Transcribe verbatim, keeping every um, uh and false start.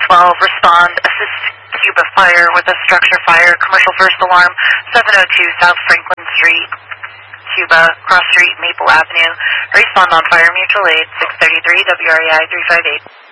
twelve, respond, assist Cuba Fire with a structure fire, commercial first alarm, seven oh two South Franklin Street, Cuba, Cross Street, Maple Avenue. Respond on fire, mutual aid, six thirty-three W R E I three five eight.